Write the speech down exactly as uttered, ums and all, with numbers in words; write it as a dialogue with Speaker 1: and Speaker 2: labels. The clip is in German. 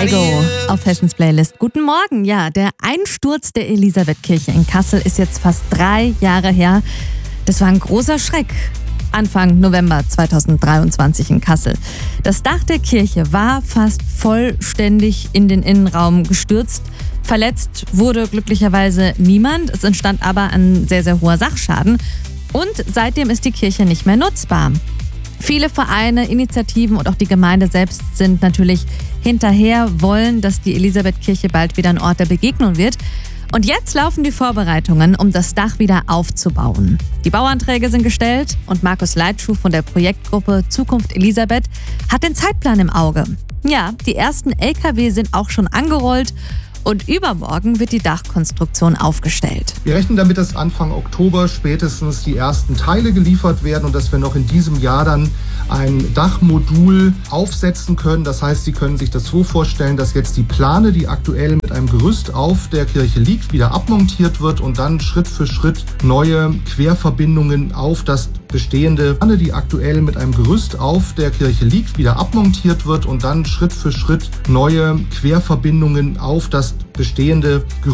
Speaker 1: Kygo auf Hessens Playlist. Guten Morgen. Ja, der Einsturz der Elisabethkirche in Kassel ist jetzt fast drei Jahre her. Das war ein großer Schreck. Anfang November zweitausenddreiundzwanzig in Kassel. Das Dach der Kirche war fast vollständig in den Innenraum gestürzt. Verletzt wurde glücklicherweise niemand. Es entstand aber ein sehr, sehr hoher Sachschaden. Und seitdem ist die Kirche nicht mehr nutzbar. Viele Vereine, Initiativen und auch die Gemeinde selbst sind natürlich hinterher, wollen, dass die Elisabethkirche bald wieder ein Ort der Begegnung wird. Und jetzt laufen die Vorbereitungen, um das Dach wieder aufzubauen. Die Bauanträge sind gestellt und Markus Leitschuh von der Projektgruppe Zukunft Elisabeth hat den Zeitplan im Auge. Ja, die ersten L K W sind auch schon angerollt. Und übermorgen wird die Dachkonstruktion aufgestellt.
Speaker 2: Wir rechnen damit, dass Anfang Oktober spätestens die ersten Teile geliefert werden und dass wir noch in diesem Jahr dann ein Dachmodul aufsetzen können. Das heißt, Sie können sich das so vorstellen, dass jetzt die Plane, die aktuell mit einem Gerüst auf der Kirche liegt, wieder abmontiert wird und dann Schritt für Schritt neue Querverbindungen auf das bestehende Plane, die aktuell mit einem Gerüst auf der Kirche liegt, wieder abmontiert wird und dann Schritt für Schritt neue Querverbindungen auf das bestehende Gerüst